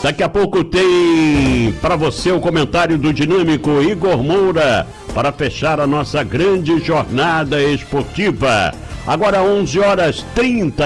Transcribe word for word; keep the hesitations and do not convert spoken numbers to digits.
Daqui a pouco tem para você o comentário do dinâmico Igor Moura para fechar a nossa grande jornada esportiva. Agora onze horas e trinta